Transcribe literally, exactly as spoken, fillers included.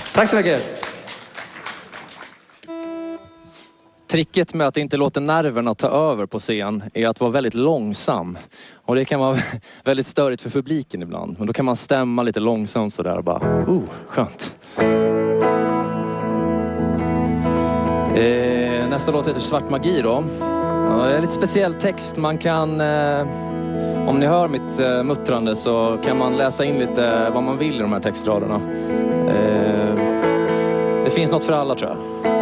Tack så mycket. Tricket med att inte låta nerverna ta över på scen är att vara väldigt långsam. Och det kan vara väldigt störigt för publiken ibland. Men då kan man stämma lite långsamt sådär och bara, oh, skönt. Eh, nästa låt heter Svart magi då. Ja, det är lite speciell text. Man kan, eh, om ni hör mitt eh, muttrande så kan man läsa in lite vad man vill i de här textraderna. Eh, det finns något för alla tror jag.